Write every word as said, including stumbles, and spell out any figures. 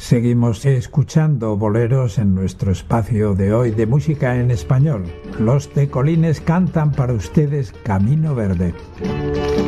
Seguimos escuchando boleros en nuestro espacio de hoy de música en español. Los Tecolines cantan para ustedes Camino Verde.